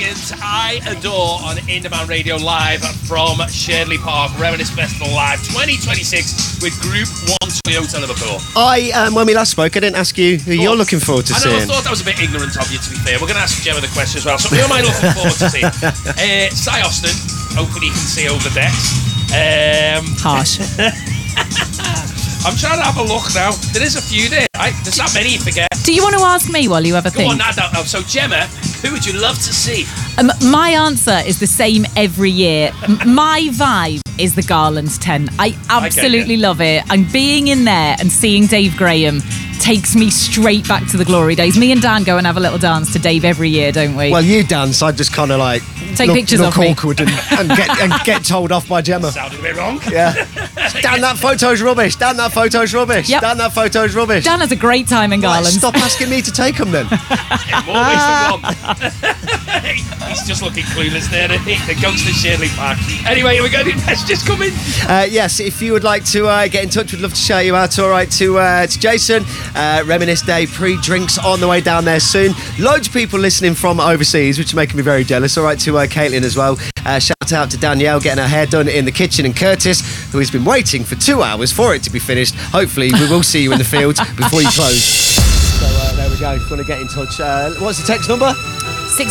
brilliant I Adore on In Demand Radio live from Sherdley Park, Reminisce Festival Live 2026 with Group 1 Toyota Liverpool. When we last spoke, I didn't ask you who you're looking forward to seeing. I thought that was a bit ignorant of you, to be fair. We're going to ask Gemma the question as well. So who am I looking forward to seeing? Cy Austin, hopefully you can see over the decks. Harsh. I'm trying to have a look now. There is a few there, right? There's not many, you forget. Do you want to ask me while you have a think? Go on, I don't know. So, Gemma, who would you love to see? My answer is the same every year. My vibe is the Garland 10. I absolutely love it. And being in there and seeing Dave Graham takes me straight back to the glory days. Me and Dan go and have a little dance to Dave every year, don't we? Well, you dance. I just kind of like take pictures of me awkward and get told off by Gemma. Sounded a bit wrong. Yeah. Dan, that photo's rubbish. Dan, that photo's rubbish. Yep. Dan, that photo's rubbish. Dan has a great time in Garland. Right, stop asking me to take them then. More ways than one. He's just looking clueless there. The goes to Sherdley Park. Anyway, we're going to messages coming. Yes, if you would like to get in touch, we'd love to shout you out. All right, to Jason. Reminisce Day pre-drinks on the way down there soon. Loads of people listening from overseas, which is making me very jealous. All right, to Caitlin as well. Shout out to Danielle getting her hair done in the kitchen, and Curtis, who has been waiting for 2 hours for it to be finished. Hopefully, we will see you in the field before you close. So there we go. If you want to get in touch, what's the text number?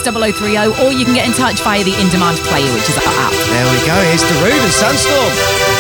60030, or you can get in touch via the In Demand player, which is our app. There we go. Here's Darude and Sandstorm.